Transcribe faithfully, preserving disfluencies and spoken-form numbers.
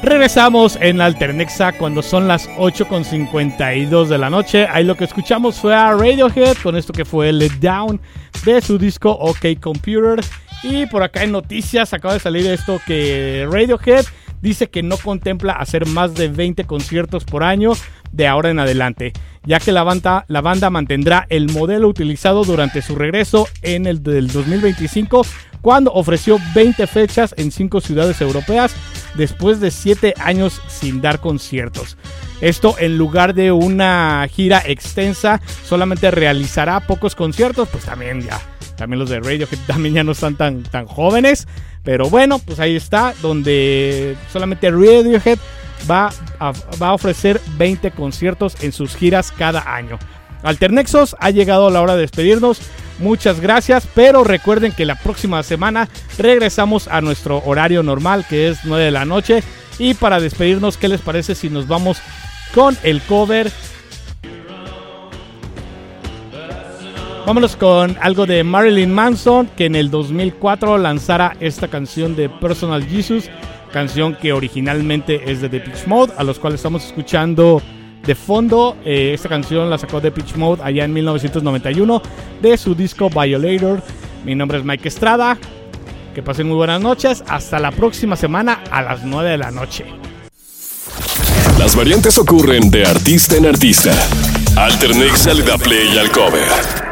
Regresamos en Alternexa cuando son las ocho con cincuenta y dos de la noche. Ahí lo que escuchamos fue a Radiohead con esto que fue Let Down de su disco OK Computer. Y por acá en noticias acaba de salir esto que Radiohead dice que no contempla hacer más de veinte conciertos por año de ahora en adelante, ya que la banda, la banda mantendrá el modelo utilizado durante su regreso en el del dos mil veinticinco, cuando ofreció veinte fechas en cinco ciudades europeas después de siete años sin dar conciertos. Esto en lugar de una gira extensa, solamente realizará pocos conciertos, pues también ya, también los de Radiohead también ya no están tan, tan jóvenes, pero bueno, pues ahí está, donde solamente Radiohead va a, va a ofrecer veinte conciertos en sus giras cada año. Alternexos, ha llegado la hora de despedirnos. Muchas gracias, pero recuerden que la próxima semana regresamos a nuestro horario normal, que es nueve de la noche. Y para despedirnos, ¿qué les parece si nos vamos con el cover? Vámonos con algo de Marilyn Manson, que en el dos mil cuatro lanzara esta canción de Personal Jesus, canción que originalmente es de Depeche Mode, a los cuales estamos escuchando de fondo. Eh, esta canción la sacó Depeche Mode allá en mil novecientos noventa y uno de su disco Violator. Mi nombre es Mike Estrada. Que pasen muy buenas noches. Hasta la próxima semana a las nueve de la noche. Las variantes ocurren de artista en artista. Alternexa le da play al cover.